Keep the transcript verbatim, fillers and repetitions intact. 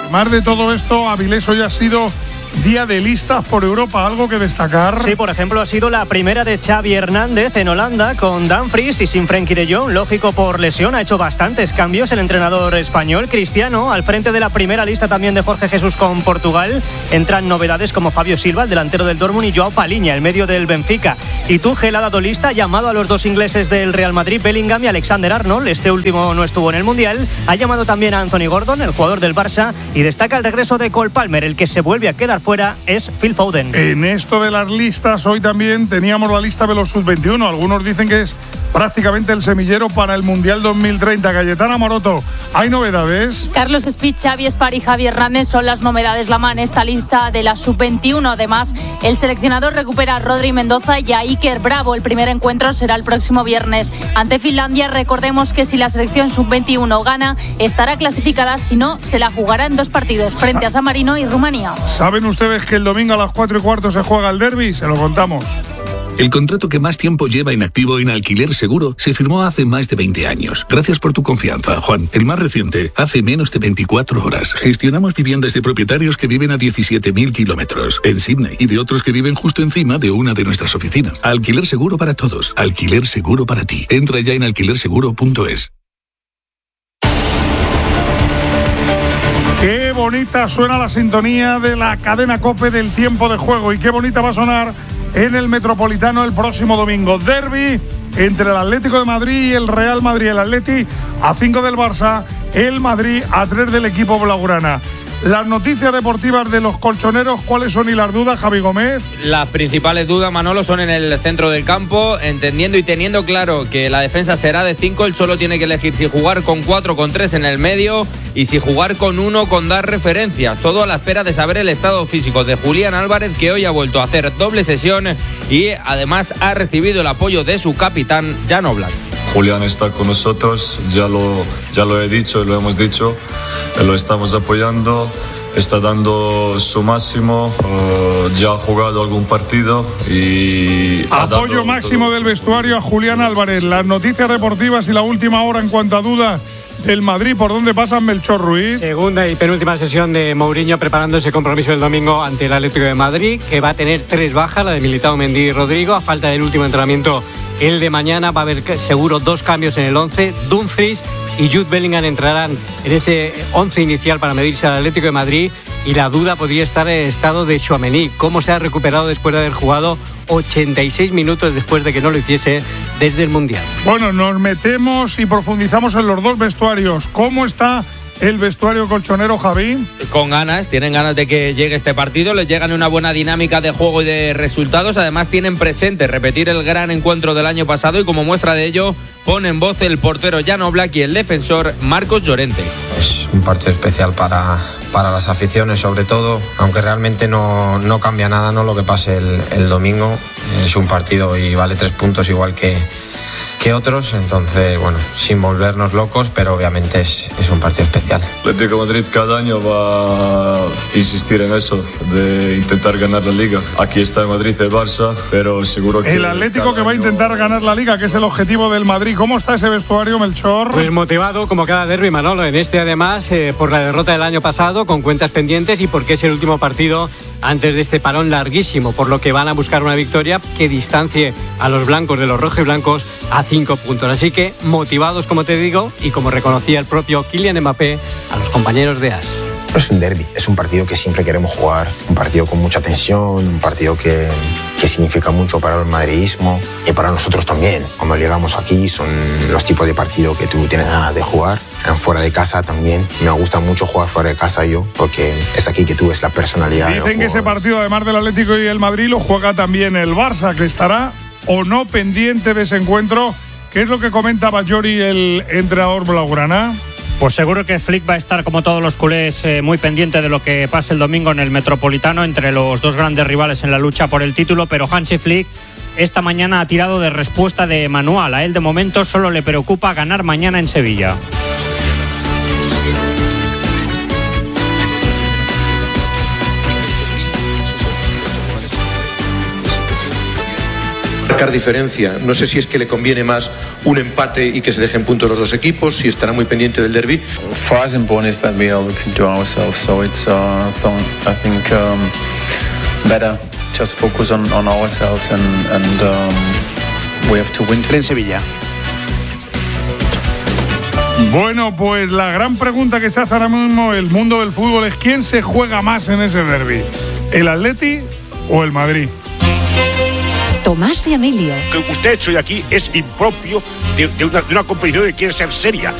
además de todo esto, Avilés, hoy ha sido día de listas por Europa, ¿algo que destacar? Sí, por ejemplo, ha sido la primera de Xavi Hernández en Holanda con Dumfries y sin Frenkie de Jong, lógico por lesión, ha hecho bastantes cambios el entrenador español. Cristiano, al frente de la primera lista también de Jorge Jesús con Portugal, entran novedades como Fabio Silva, el delantero del Dortmund, y Joao Paliña, el medio del Benfica. Y Tuchel ha dado lista, llamado a los dos ingleses del Real Madrid, Bellingham y Alexander Arnold, este último no estuvo en el Mundial, ha llamado también a Anthony Gordon, el jugador del Barça, y destaca el regreso de Cole Palmer. El que se vuelve a quedar fuera es Phil Foden. En esto de las listas, hoy también teníamos la lista de los sub veintiuno. Algunos dicen que es prácticamente el semillero para el Mundial dos mil treinta. Cayetana Maroto, ¿hay novedades? Carlos Speed, Xavi Espar y Javi Hernández son las novedades, Lama, en esta lista de la sub veintiuno. Además, el seleccionador recupera a Rodri Mendoza y a Iker Bravo. El primer encuentro será el próximo viernes ante Finlandia. Recordemos que si la selección sub veintiuno gana, estará clasificada. Si no, se la jugará en dos partidos frente a San Marino y Rumanía. ¿Saben ustedes que el domingo a las cuatro y cuarto se juega el derbi? Se lo contamos. El contrato que más tiempo lleva inactivo en Alquiler Seguro se firmó hace más de veinte años. Gracias por tu confianza, Juan. El más reciente, hace menos de veinticuatro horas. Gestionamos viviendas de propietarios que viven a diecisiete mil kilómetros en Sydney y de otros que viven justo encima de una de nuestras oficinas. Alquiler Seguro para todos. Alquiler Seguro para ti. Entra ya en alquiler seguro punto es. Qué bonita suena la sintonía de la cadena COPE del tiempo de juego, y qué bonita va a sonar en el Metropolitano el próximo domingo. Derbi entre el Atlético de Madrid y el Real Madrid. El Atleti a cinco del Barça, el Madrid a tres del equipo blaugrana. Las noticias deportivas de los colchoneros, ¿cuáles son y las dudas, Javi Gómez? Las principales dudas, Manolo, son en el centro del campo, entendiendo y teniendo claro que la defensa será de cinco. El Cholo tiene que elegir si jugar con cuatro, con tres en el medio, y si jugar con uno, con dar referencias. Todo a la espera de saber el estado físico de Julián Álvarez, que hoy ha vuelto a hacer doble sesión y además ha recibido el apoyo de su capitán, Jan Oblak. Julián está con nosotros, ya lo, ya lo he dicho y lo hemos dicho, lo estamos apoyando, está dando su máximo, uh, ya ha jugado algún partido y... Apoyo máximo todo del vestuario a Julián Álvarez. Las noticias deportivas y la última hora en cuanto a dudas del Madrid, ¿por dónde pasan, Melchor Ruiz? Segunda y penúltima sesión de Mourinho preparando ese compromiso del domingo ante el Atlético de Madrid, que va a tener tres bajas, la de Militao, Mendy y Rodrigo. A falta del último entrenamiento, el de mañana, va a haber seguro dos cambios en el once. Dumfries y Jude Bellingham entrarán en ese once inicial para medirse al Atlético de Madrid, y la duda podría estar en el estado de Tchouaméni, cómo se ha recuperado después de haber jugado ochenta y seis minutos después de que no lo hiciese desde el Mundial. Bueno, nos metemos y profundizamos en los dos vestuarios. ¿Cómo está el vestuario colchonero, Javi? Con ganas, tienen ganas de que llegue este partido, les llegan una buena dinámica de juego y de resultados. Además tienen presente repetir el gran encuentro del año pasado, y como muestra de ello pone en voz el portero Jan Oblak y el defensor Marcos Llorente. Es un partido especial para, para las aficiones, sobre todo, aunque realmente no, no cambia nada, ¿no?, lo que pase el, el domingo. Es un partido y vale tres puntos igual que que otros, entonces, bueno, sin volvernos locos, pero obviamente es, es un partido especial. El Atlético de Madrid cada año va a insistir en eso, de intentar ganar la Liga. Aquí está el Madrid, el Barça, pero seguro que... El Atlético que va a intentar ganar la Liga, que es el objetivo del Madrid. ¿Cómo está ese vestuario, Melchor? Pues motivado, como cada derbi, Manolo. En este, además, eh, por la derrota del año pasado, con cuentas pendientes, y porque es el último partido antes de este parón larguísimo, por lo que van a buscar una victoria que distancie a los blancos de los rojiblancos a cinco puntos. Así que motivados, como te digo, y como reconocía el propio Kylian Mbappé a los compañeros de A S. Es un derbi, es un partido que siempre queremos jugar, un partido con mucha tensión, un partido que, que significa mucho para el madridismo y para nosotros también. Cuando llegamos aquí son los tipos de partido que tú tienes ganas de jugar. Fuera de casa también, me gusta mucho jugar fuera de casa yo, porque es aquí que tú ves la personalidad. Dicen que ese partido, además del Atlético y el Madrid, lo juega también el Barça, que estará o no pendiente de ese encuentro. ¿Qué es lo que comenta Bajori, el entrenador blaugrana? Pues seguro que Flick va a estar, como todos los culés, eh, muy pendiente de lo que pase el domingo en el Metropolitano entre los dos grandes rivales en la lucha por el título, pero Hansi Flick esta mañana ha tirado de respuesta de manual. A él de momento solo le preocupa ganar mañana en Sevilla. Marcar diferencia, no sé si es que le conviene más un empate y que se dejen puntos los dos equipos, y estará muy pendiente del derbi. For us important is that we all can do ourselves, so it's uh, I think um, better just focus on, on ourselves and, and um, we have to win en Sevilla. Bueno, pues la gran pregunta que se hace ahora mismo el mundo del fútbol es ¿quién se juega más en ese derbi? ¿El Atleti o el Madrid? Tomás y Emilio. Que usted ha hecho hoy aquí es impropio de, de, una, de una competición que quiere ser seria.